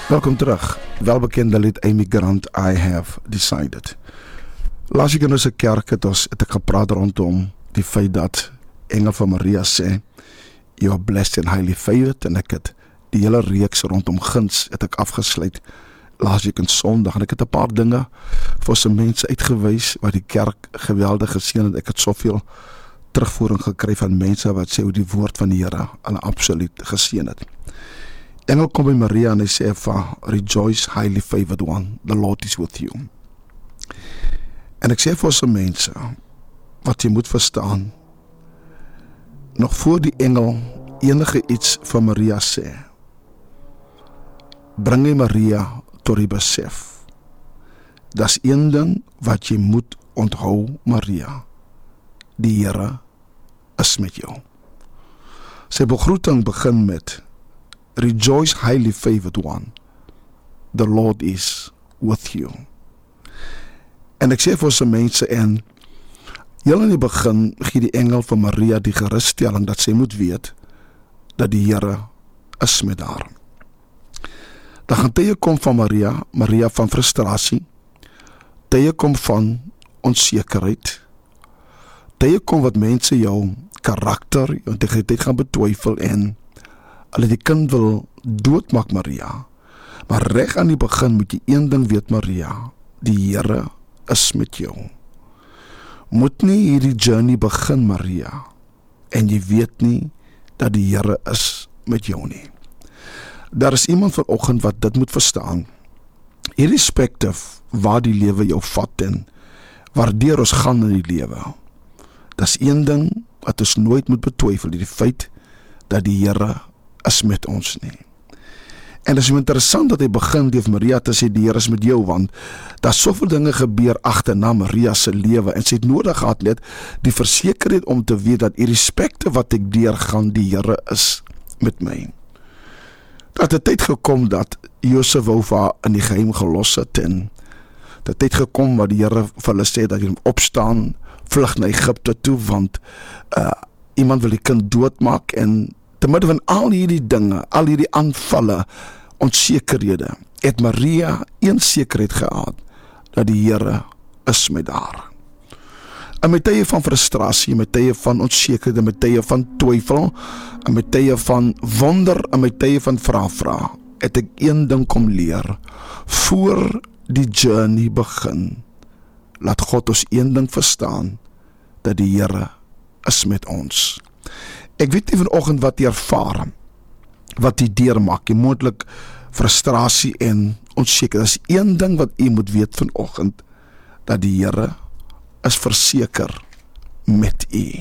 Welkom terug. Welbekende lied Amy Grant, I Have Decided. Laas ek in ons kerk het ek gepraat rondom die feit dat Engel van Maria sê, you are blessed and highly favored, en ek het die hele reeks rondom guns het ek afgesluit laas ek in Sondag, en ek het 'n paar dinge vir se mense uitgewys wat die kerk geweldig geseën het. Ek het soveel terugvoering gekry van mense wat sê hoe die woord van die Here hulle absoluut geseën het. Engel kom by Maria en hy sê vir rejoice highly favored one, the Lord is with you. En ek sê vir se mense wat jy moet verstaan, nog voor die engel enige iets van Maria sê, bring jy Maria tot die besef. Dis een ding wat jy moet onthou, Maria. Die Here is met jou. Sy begroeting begin met rejoice highly favored one, the Lord is with you. En ek sê vir sy mense, en heel in die begin gee die engel van Maria die geruststelling dat sy moet weet dat die Here is met haar. Dan gaan tye kom van Maria van frustrasie, tye kom van onsekerheid, tye kom wat mense jou karakter, jou integriteit gaan betwyfel en hulle die kind wil doodmaak, Maria. Maar reg aan die begin moet jy een ding weet, Maria, die Here is met jou. Moet nie hierdie journey begin, Maria, en jy weet nie dat die Here is met jou nie. Daar is iemand vanoggend wat dit moet verstaan, irrespective waar die lewe jou vat en waardeur ons gaan in die lewe. Dis een ding wat ons nooit moet betwyfel, die feit dat die Here is met ons nie. En dit is interessant dat hy begin deur Maria te sê die Here is met jou, want daar soveel dinge gebeur agterna Maria se lewe en sy het nodig gehad net die versekerheid om te weet dat irrespective wat ek deurgaan, die Here is met my. Dat die tyd gekom dat Josef wou vir haar in die geheim gelos het en die tyd gekom waar die Here vir hulle sê dat hy moet opstaan, vlug na Egipte toe, want iemand wil die kind doodmaak, en te midde van al hierdie dinge, al hierdie aanvalle, onsekerhede, het Maria een sekerheid gehad, dat die Here is met haar. In my tye van frustrasie, in my tye van onsekerheid, in my tye van twyfel, in my tye van wonder, in my tye van vra, het ek een ding kom leer, voor die journey begin, laat God ons een ding verstaan, dat die Here is met ons. Ek weet nie vanoggend wat jy ervaar, wat jy deurmaak, jy moontlik frustrasie en onseker. Dis een ding wat jy moet weet vanoggend, dat die Here is verseker met jy.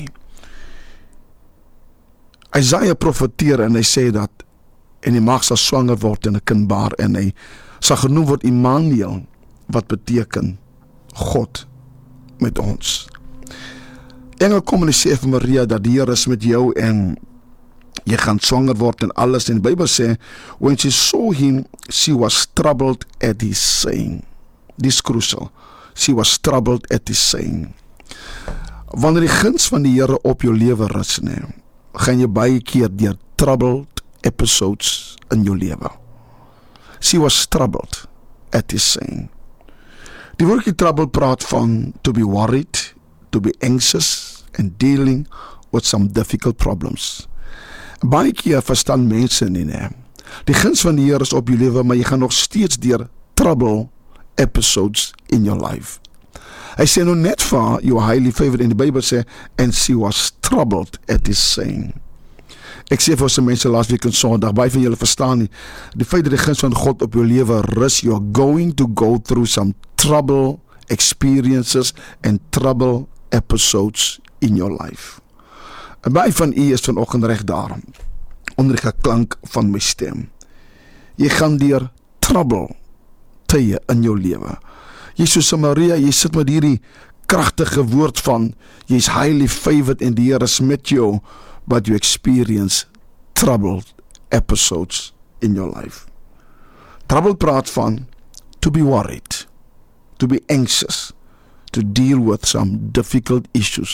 Isaiah profeteer en hy sê dat, en die maag sal swanger word en 'n kind baar, en hy sal genoem word Immanuel, wat beteken God met ons. Engel kom en sê vir Maria dat die Here is met jou en jy gaan swanger word en alles. En die Bybel sê, when she saw him, she was troubled at his saying. Dis crucial. She was troubled at his saying. Wanneer die guns van die Here op jou lewe rus, gaan jy baie keer deur troubled episodes in jou lewe. She was troubled at his saying. Die woordjie trouble praat van to be worried, to be anxious and dealing with some difficult problems. Baie keer verstaan mense nie. Die guns van die Here is op jou lewe, maar jy gaan nog steeds deur trouble episodes in your life. Hy sê nou net vir you are highly favored, in die Bybel sê, and she was troubled at his saying. Ek sê vir se mense laas week in Sondag, baie van julle verstaan nie, die feit dat die guns van God op jou lewe rus, you are going to go through some trouble experiences and trouble episodes in your life. En baie van u is vanoggend reg daar, onder die geklank van my stem. Jy gaan deur trouble tye in jou lewe. Jy soos Maria, jy sit met hierdie kragtige woord van, jy's highly favored en die Here is met jou, but you experience troubled episodes in your life. Trouble praat van to be worried, to be anxious, to deal with some difficult issues.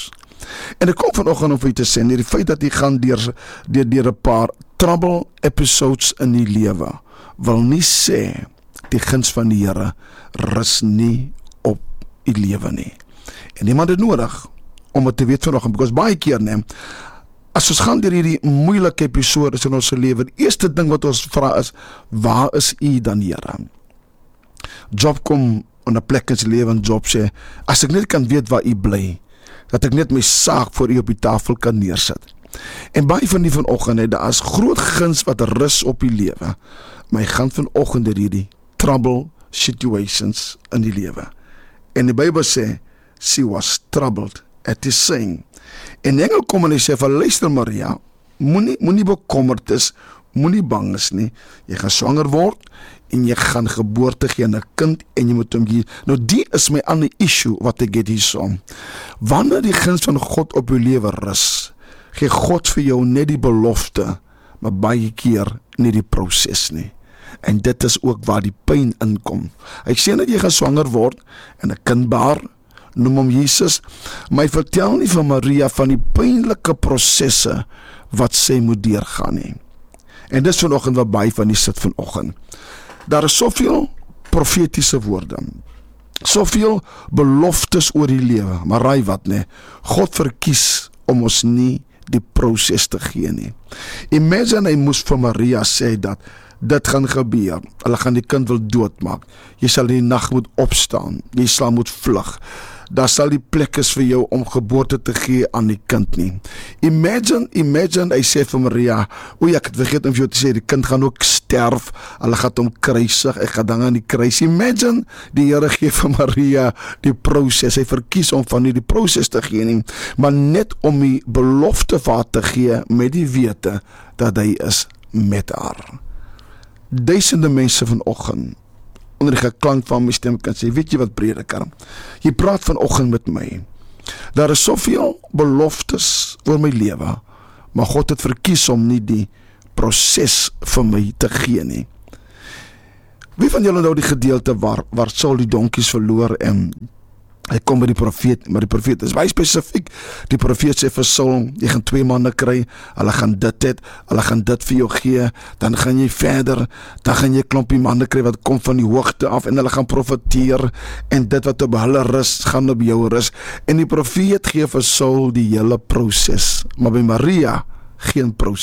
En ek kom vanoggend om vir u te sê, die feit dat jy gaan deur 'n paar trouble episodes in die lewe, wil nie sê die guns van die Here rus nie op die lewe nie. En iemand het nodig om het te weet vanoggend, because baie keer as ons gaan deur hierdie moeilike episodes in ons lewe, die eerste ding wat ons vra is, waar is u dan, Here? Job kom in 'n plek in sy lewe en Job sê, as ek net kan weet waar u bly, dat ek net my saak voor u op die tafel kan neersit. En baie van die vanoggend, daar is groot guns wat rus op die lewe, maar hy gaan vanoggend deur hierdie trouble situations in die lewe. En die Bybel sê, she was troubled at his saying. En die engel kom en hy sê, luister Maria, moenie bekommerd is, moenie bang is nie, jy gaan swanger word, en jy gaan geboorte gee aan 'n kind, en jy moet hom gee. Nou die is my ander issue, wat ek het hierso. Wanneer die guns van God op jou lewe rus, gee God vir jou net die belofte, maar baie keer nie die proses nie. En dit is ook waar die pyn inkom. Hy sê dat jy gaan swanger word, en 'n kind baar, noem hom Jesus, maar hy vertel nie van Maria van die pynlike prosesse wat sy moet deurgaan nie. En dis vanoggend wat baie van die sit vanoggend. Daar is soveel profetiese woorde, soveel beloftes oor die lewe, maar raai wat God verkies om ons nie die proses te gee nie. Imagine hy moes vir Maria sê dat dit gaan gebeur, hulle gaan die kind wil doodmaak, jy sal in die nag moet opstaan, jy sal moet vlug, daar sal die plek is vir jou om geboorte te gee aan die kind nie. Imagine, hy sê vir Maria, ek het vergeet om vir jou te sê, die kind gaan ook sterf, hulle gaan hom kruisig, ek gaan dan aan die kruis. Imagine, die Here gee vir Maria die proses, hy verkies om van nie die proses te gee nie, maar net om die belofte vir haar te gee, met die wete, dat hy is met haar. Duisende mense vanoggend, onder die geklank van my stem kan sê, weet jy wat prediker, jy praat vanoggend met my, daar is soveel beloftes oor my lewe, maar God het verkies om nie die proses vir my te gee nie. Wie van julle nou die gedeelte waar Saul die donkies verloor en hy kom by die profeet, maar die profeet is baie spesifiek. Die profeet sê vir Saul, jy gaan 2 manne kry, hulle gaan dit vir jou gee, dan gaan jy verder, dan gaan jy klompie manne kry wat kom van die hoogte af, en hulle gaan profeteer, en dit wat op hulle rus, gaan op jou rus. En die profeet gee vir Saul die hele proses, maar by Maria geen proses.